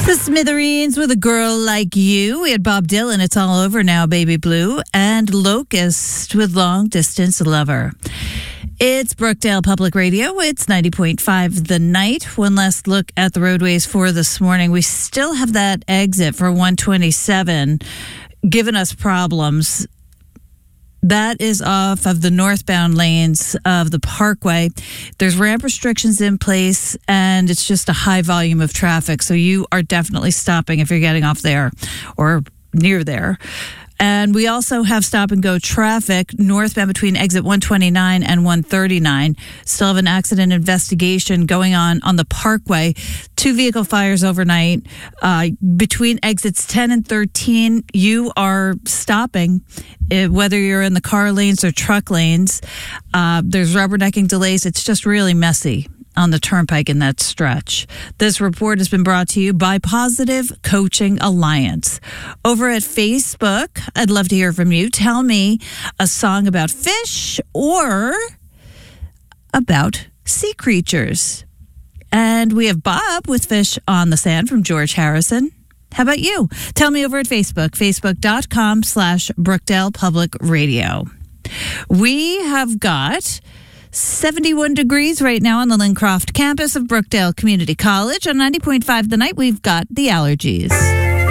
The Smithereens with A Girl Like You. We had Bob Dylan, It's All Over Now, Baby Blue, and Locust with Long Distance Lover. It's Brookdale Public Radio. It's 90.5 The Night. One last look at the roadways for this morning. We still have that exit for 127 giving us problems. That is off of the northbound lanes of the Parkway. There's ramp restrictions in place, and it's just a high volume of traffic. So you are definitely stopping if you're getting off there or near there. And we also have stop-and-go traffic northbound between exit 129 and 139. Still have an accident investigation going on the Parkway. 2 vehicle fires overnight. Between exits 10 and 13, you are stopping, whether you're in the car lanes or truck lanes. There's rubbernecking delays. It's just really messy on the turnpike in that stretch. This report has been brought to you by Positive Coaching Alliance. Over at Facebook, I'd love to hear from you. Tell me a song about fish or about sea creatures. And we have Bob with Fish on the Sand from George Harrison. How about you? Tell me over at Facebook, facebook.com/Brookdale Public Radio. We have got 71 degrees right now on the Lincroft campus of Brookdale Community College. On 90.5 The Night, we've got the allergies.